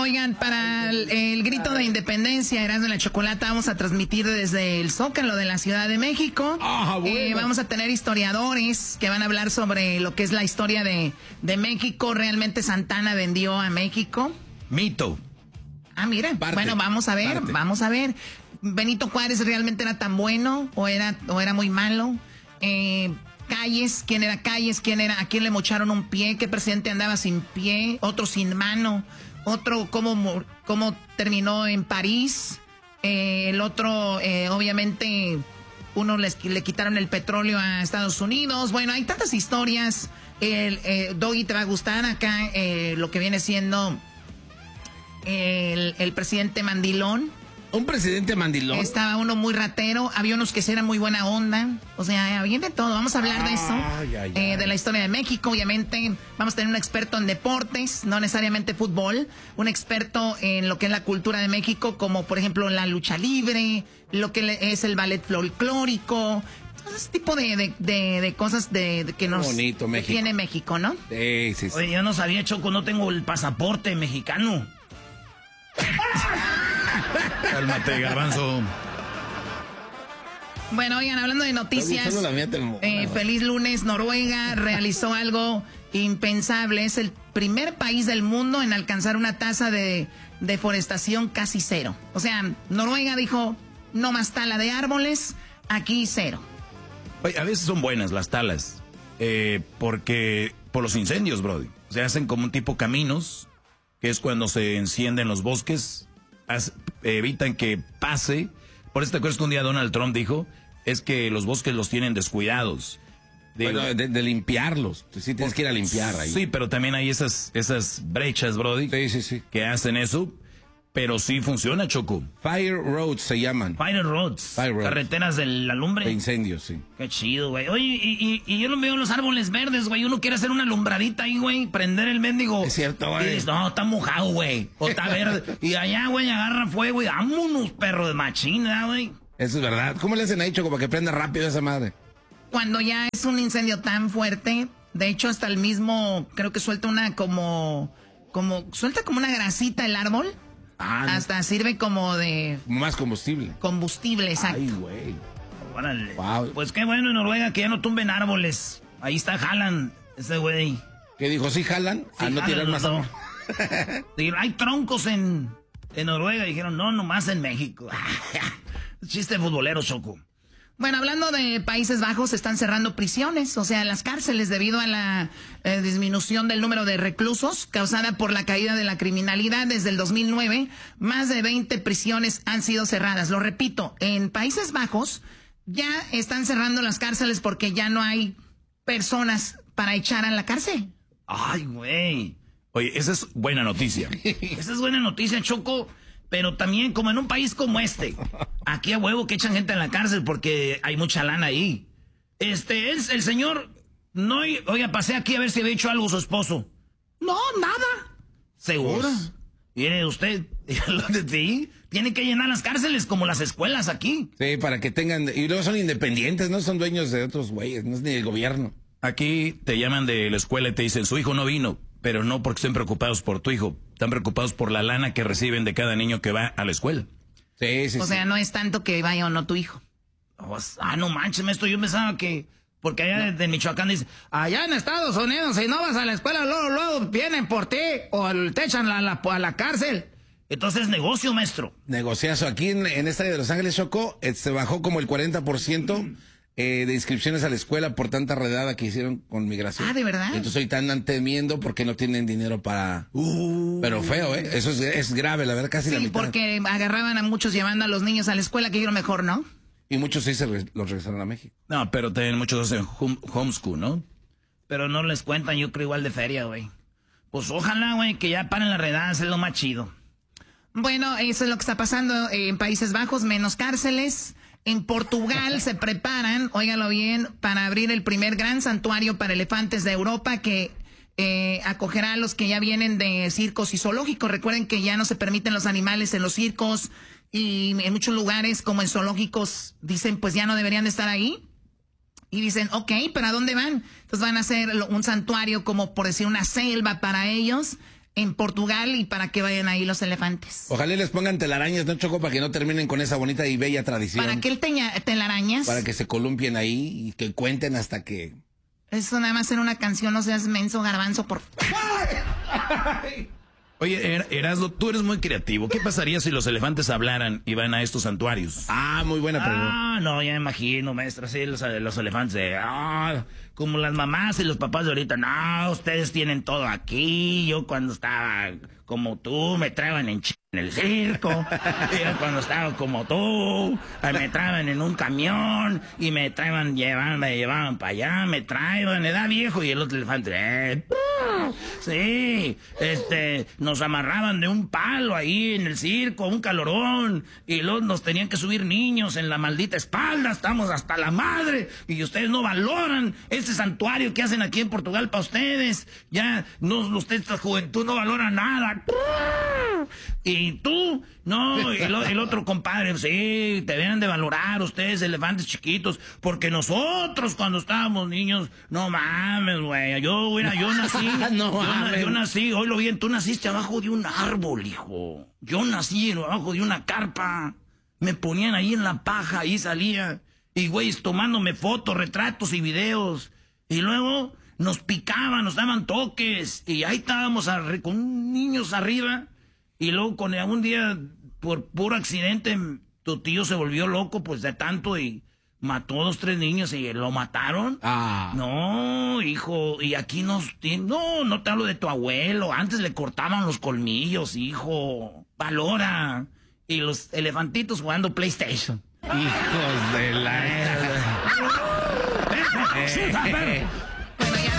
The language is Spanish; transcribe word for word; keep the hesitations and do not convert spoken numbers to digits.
Oigan, para el, el grito de independencia, Erasmo y la Chocolata, vamos a transmitir desde el Zócalo de la Ciudad de México. Ah, bueno. eh, vamos a tener historiadores que van a hablar sobre lo que es la historia de, de México. ¿Realmente Santana vendió a México? Mito. Ah, mira. Parte, bueno, vamos a ver, parte. vamos a ver. ¿Benito Juárez realmente era tan bueno o era, o era muy malo? Eh... Calles, quién era Calles, quién era, a quién le mocharon un pie, qué presidente andaba sin pie, otro sin mano, otro cómo, cómo terminó en París, eh, el otro, eh, obviamente, uno les, le quitaron el petróleo a Estados Unidos. Bueno, hay tantas historias. El, eh, Doggy, te va a gustar acá eh, lo que viene siendo el, el presidente mandilón. Un presidente mandilón. Estaba uno muy ratero, había unos que sí eran muy buena onda, o sea, había de todo. Vamos a hablar de eso, Ay, ay, eh, ay. de la historia de México, obviamente. Vamos a tener un experto en deportes, no necesariamente fútbol, un experto en lo que es la cultura de México, como por ejemplo la lucha libre, lo que es el ballet folclórico, todo ese tipo de, de, de, de cosas de, de que nos bonito, México. tiene México, ¿no? Sí, sí, sí. Oye, yo no sabía, Choco, no tengo el pasaporte mexicano. Cálmate, Garbanzo. Bueno, oigan, hablando de noticias, Solo la mía te lo- eh, feliz lunes. Noruega realizó algo impensable. Es el primer país del mundo en alcanzar una tasa de deforestación casi cero. O sea, Noruega dijo, no más tala de árboles, aquí cero. Oye, a veces son buenas las talas, eh, porque por los incendios, brody. Se hacen como un tipo caminos, que es cuando se encienden los bosques, as- evitan que pase. Por eso te acuerdas que un día Donald Trump dijo, es que los bosques los tienen descuidados. Digo, Bueno, de, de limpiarlos. Pues sí, tienes que ir a limpiar ahí. sí, pero también hay esas, esas brechas, brody, Sí, sí, sí. que hacen eso, pero sí funciona, Choco. Fire roads se llaman. Fire roads, Fire roads. carreteras de la lumbre. De incendios, sí. Qué chido, güey. Oye, y, y, y yo no veo los árboles verdes, güey. Uno quiere hacer una alumbradita ahí, güey. Prender el mendigo. Es cierto, güey. Y dices, no, está mojado, güey. O está verde. Y allá, güey, agarra fuego y vámonos, perro de machina, güey. Eso es verdad. ¿Cómo le hacen ahí, Choco, para que prenda rápido esa madre? Cuando ya es un incendio tan fuerte, de hecho hasta el mismo, creo que suelta una como, como, suelta como una grasita el árbol. Ah, no. Hasta sirve como de Más combustible. combustible, exacto. Ay, güey. Órale. Wow. Pues qué bueno en Noruega que ya no tumben árboles. Ahí está Haaland, ese güey. ¿Qué dijo? ¿Sí jalan? Sí, a no jalan tirar los más. dos. Dijeron, hay troncos en, en Noruega. Dijeron, no, nomás en México. Chiste futbolero, Choco. Bueno, hablando de Países Bajos, están cerrando prisiones, o sea, las cárceles debido a la eh, disminución del número de reclusos causada por la caída de la criminalidad desde el dos mil nueve. Más de veinte prisiones han sido cerradas. Lo repito, en Países Bajos ya están cerrando las cárceles porque ya no hay personas para echar a la cárcel. Ay, güey. Oye, esa es buena noticia. Esa es buena noticia, Choco. Pero también, como en un país como este, aquí a huevo que echan gente en la cárcel porque hay mucha lana ahí. Este, es el señor, no, oiga, pasé aquí a ver si había hecho algo su esposo. No, nada. ¿Seguro? Pues- Mire usted, sí, tiene que llenar las cárceles como las escuelas aquí. Sí, para que tengan... Y luego son independientes, no son dueños de otros güeyes, no es ni del gobierno. Aquí te llaman de la escuela y te dicen, su hijo no vino, pero no porque estén preocupados por tu hijo, están preocupados por la lana que reciben de cada niño que va a la escuela. Sí, sí, O sí. sea, no es tanto que vaya o no tu hijo. Ah, no manches, esto yo pensaba que... Porque allá de, de Michoacán dice, allá en Estados Unidos, si no vas a la escuela, luego, luego vienen por ti o te echan a la, a la cárcel. Entonces es negocio, maestro. Negociazo. Aquí en, en esta área de Los Ángeles, Choco, eh, se bajó como el cuarenta por ciento eh, de inscripciones a la escuela por tanta redada que hicieron con migración. Ah, ¿de verdad? Entonces ahorita andan temiendo porque no tienen dinero para... Pero feo, ¿eh? Eso es, es grave, la verdad, casi la Sí, mitad. porque agarraban a muchos llevando a los niños a la escuela, que dijeron mejor, ¿no? Y muchos sí se re- los regresaron a México. No, pero también muchos hacen home- homeschool, ¿no? Pero no les cuentan, yo creo, igual de feria, güey. Pues ojalá, güey, que ya paren las redadas, es lo más chido. Bueno, eso es lo que está pasando en Países Bajos, menos cárceles. En Portugal se preparan, óigalo bien, para abrir el primer gran santuario para elefantes de Europa que eh, acogerá a los que ya vienen de circos y zoológicos. Recuerden que ya no se permiten los animales en los circos y en muchos lugares, como en zoológicos, dicen pues ya no deberían de estar ahí. Y dicen, ok, ¿pero a dónde van? Entonces van a hacer un santuario como por decir una selva para ellos. en Portugal y para que vayan ahí los elefantes. Ojalá les pongan telarañas, ¿no, Choco? Para que no terminen con esa bonita y bella tradición. ¿Para qué el teña, telarañas? Para que se columpien ahí y que cuenten hasta que... Eso nada más en una canción, no seas menso, garbanzo, por... Oye, er Erasmo, tú eres muy creativo. ¿Qué pasaría si los elefantes hablaran y van a estos santuarios? Ah, muy buena pregunta. Ah, no, ya me imagino, maestro, sí, los, los elefantes, de, ah, como las mamás y los papás de ahorita. No, ustedes tienen todo aquí. Yo cuando estaba como tú, me traían en, ch en el circo. Yo cuando estaba como tú, me traían en un camión y me traían, llevaban, me llevaban para allá, me traían, edad viejo, y el otro elefante, eh, sí, este, nos amarraban de un palo ahí en el circo, un calorón, y luego nos tenían que subir niños en la maldita espalda, estamos hasta la madre, y ustedes no valoran este santuario que hacen aquí en Portugal para ustedes, ya, no, ustedes, esta juventud no valora nada, y tú, no, el, el otro compadre, sí, te deben de valorar ustedes, elefantes chiquitos, porque nosotros cuando estábamos niños, no mames, güey, yo, mira, yo nací, no yo, mames. yo nací, hoy lo bien, tú naciste abajo de un árbol, hijo, yo nací abajo de una carpa, me ponían ahí en la paja, ahí salía, y güeyes tomándome fotos, retratos y videos, y luego nos picaban, nos daban toques, y ahí estábamos arri con niños arriba, y luego con un día, por puro accidente, tu tío se volvió loco, pues de tanto, y mató a dos, tres niños, y lo mataron. Ah. No, hijo, y aquí nos... No, no te hablo de tu abuelo, antes le cortaban los colmillos, hijo, valora. Y los elefantitos jugando PlayStation. Hijos de la...